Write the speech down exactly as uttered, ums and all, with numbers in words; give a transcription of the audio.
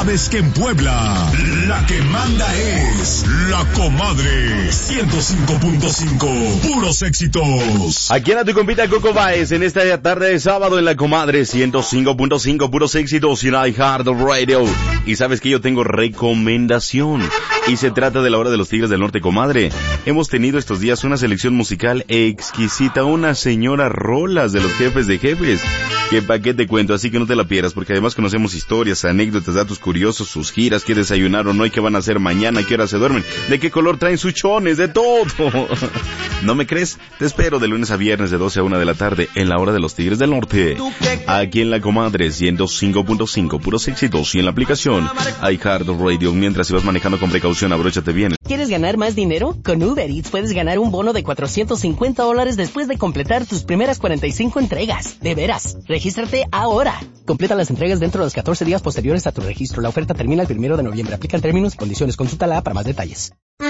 sabes que en Puebla la que manda es La Comadre. ciento cinco punto cinco, puros éxitos. Aquí en tu compita Coco Baez en esta tarde de sábado en La Comadre. ciento cinco punto cinco, puros éxitos en iHeartRadio. Y sabes que yo tengo recomendación. Y se trata de la hora de los Tigres del Norte, comadre. Hemos tenido estos días una selección musical exquisita, una señora rolas de los jefes de jefes. Que pa' qué te cuento, así que no te la pierdas, porque además conocemos historias, anécdotas, datos curiosos, sus giras, qué desayunaron hoy, qué van a hacer mañana, qué hora se duermen, de qué color traen sus chones, de todo. ¿No me crees? Te espero de lunes a viernes de doce a una de la tarde en la hora de los Tigres del Norte. Aquí en La Comadre, ciento cinco punto cinco, puros éxitos, y en la aplicación iHeartRadio. Mientras si vas manejando con precaución, abróchate bien. ¿Quieres ganar más dinero? Con Uber Eats puedes ganar un bono de cuatrocientos cincuenta dólares después de completar tus primeras cuarenta y cinco entregas. De veras, regístrate ahora. Completa las entregas dentro de los catorce días posteriores a tu registro. La oferta termina el primero de noviembre. Aplican términos y condiciones. Consulta la app para más detalles.